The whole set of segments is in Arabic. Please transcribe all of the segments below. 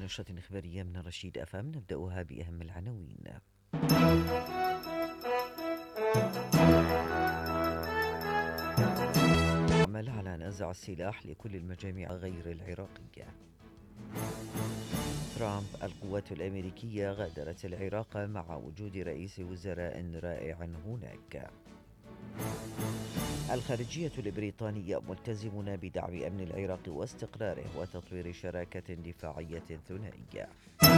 نشرة إخبارية من رشيد أفام، نبدأها بأهم العناوين. عمل على نزع السلاح لكل المجاميع غير العراقية. ترامب: القوات الأمريكية غادرت العراق مع وجود رئيس وزراء رائع هناك. الخارجية البريطانية ملتزمون بدعم أمن العراق واستقراره وتطوير شراكة دفاعية ثنائية.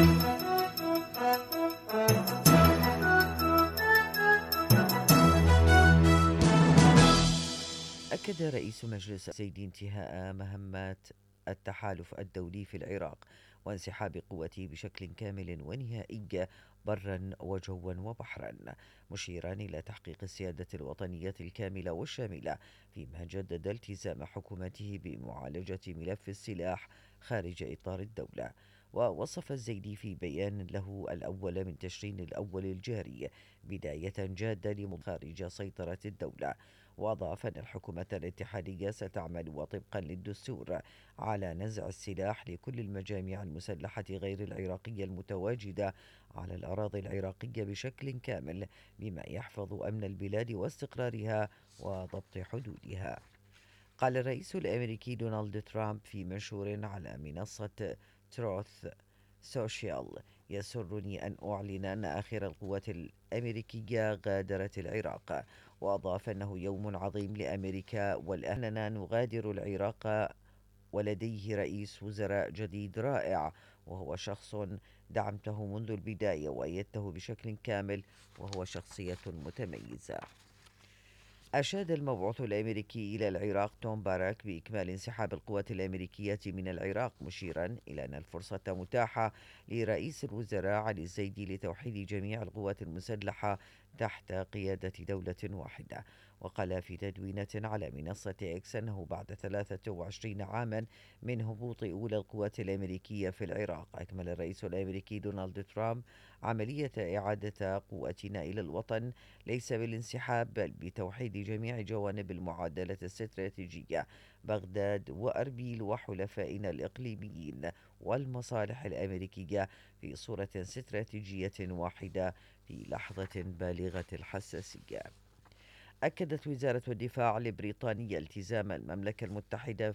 أكد رئيس مجلس الزيدي انتهاء مهمات التحالف الدولي في العراق وانسحاب قوته بشكل كامل ونهائي برا وجوا وبحرا، مشيرا إلى تحقيق السيادة الوطنية الكاملة والشاملة، فيما جدد التزام حكومته بمعالجة ملف السلاح خارج إطار الدولة. ووصف الزيدي في بيان له الأول من تشرين الأول الجاري بداية جادة خارج سيطرة الدولة، وأضاف أن الحكومة الاتحادية ستعمل وطبقا للدستور على نزع السلاح لكل المجاميع المسلحة غير العراقية المتواجدة على الأراضي العراقية بشكل كامل، بما يحفظ أمن البلاد واستقرارها وضبط حدودها. قال الرئيس الأمريكي دونالد ترامب في منشور على منصة تروث سوشيال: يسرني أن أعلن أن آخر القوات الأمريكية غادرت العراق، وأضاف أنه يوم عظيم لأمريكا وأننا نغادر العراق ولديه رئيس وزراء جديد رائع، وهو شخص دعمته منذ البداية وأيدته بشكل كامل، وهو شخصية متميزة. أشاد المبعوث الأمريكي إلى العراق توم باراك بإكمال انسحاب القوات الأمريكية من العراق، مشيرا إلى أن الفرصة متاحة لرئيس الوزراء علي الزيدي لتوحيد جميع القوات المسلحة تحت قيادة دولة واحدة. وقال في تدوينة على منصة إكس أنه بعد 23 عاما من هبوط أولى القوات الأمريكية في العراق، أكمل الرئيس الأمريكي دونالد ترامب عملية إعادة قوتنا إلى الوطن ليس بالانسحاب بل بتوحيد جميع جوانب المعادلة الاستراتيجية: بغداد وأربيل وحلفائنا الإقليميين والمصالح الأمريكية في صورة استراتيجية واحدة في لحظة بالغة الحساسية. أكدت وزارة الدفاع البريطانية التزام المملكة المتحدة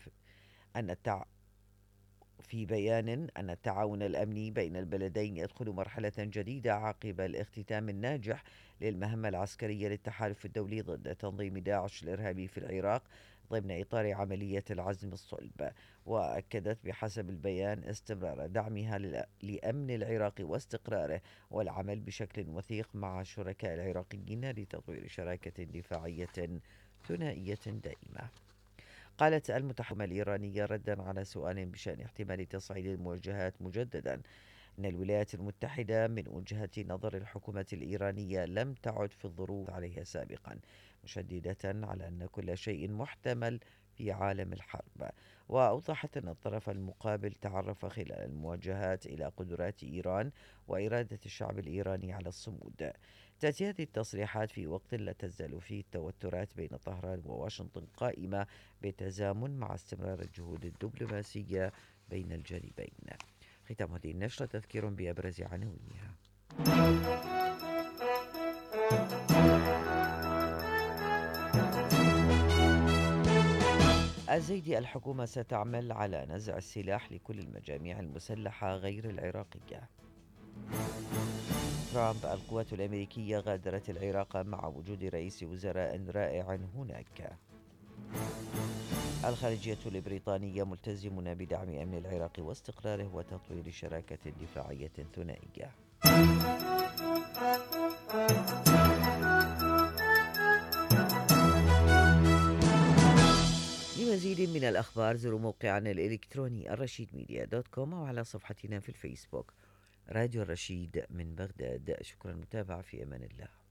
في بيان أن التعاون الأمني بين البلدين يدخل مرحلة جديدة عقب الاختتام الناجح للمهمة العسكرية للتحالف الدولي ضد تنظيم داعش الإرهابي في العراق ضمن إطار عملية العزم الصلب. وأكدت بحسب البيان استمرار دعمها لأمن العراق واستقراره والعمل بشكل وثيق مع الشركاء العراقيين لتطوير شراكة دفاعية ثنائية دائمة. قالت المتحدثة الإيرانية ردا على سؤال بشأن احتمال تصعيد المواجهات مجددا أن الولايات المتحدة من وجهة نظر الحكومة الإيرانية لم تعد في الظروف عليها سابقا، مشددة على أن كل شيء محتمل في عالم الحرب. وأوضحت أن الطرف المقابل تعرف خلال المواجهات إلى قدرات إيران وإرادة الشعب الإيراني على الصمود. تأتي هذه التصريحات في وقت لا تزال فيه التوترات بين طهران وواشنطن قائمة بالتزامن مع استمرار الجهود الدبلوماسية بين الجانبين. ختام هذه النشرة تذكير بأبرز عناوينها. الزيدي: الحكومة ستعمل على نزع السلاح لكل المجاميع المسلحة غير العراقية. ترامب: القوات الأمريكية غادرت العراق مع وجود رئيس وزراء رائع هناك. الخارجية البريطانية ملتزمون بدعم أمن العراق واستقراره وتطوير شراكة دفاعية ثنائية. لمزيد من الأخبار زوروا موقعنا الإلكتروني الرشيدميديا.com أو على صفحتنا في الفيسبوك. راديو الرشيد من بغداد. شكرا للمتابعة، في أمان الله.